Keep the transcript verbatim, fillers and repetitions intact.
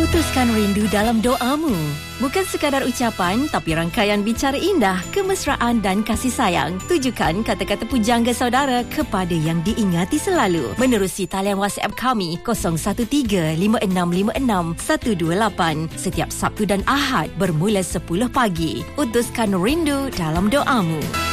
Utuskan rindu dalam doamu. Bukan sekadar ucapan, tapi rangkaian bicara indah, kemesraan dan kasih sayang. Tujukan kata-kata pujangga saudara kepada yang diingati selalu. Menerusi talian WhatsApp kami kosong satu tiga lima enam lima enam satu dua lapan setiap Sabtu dan Ahad bermula sepuluh pagi. Utuskan rindu dalam doamu.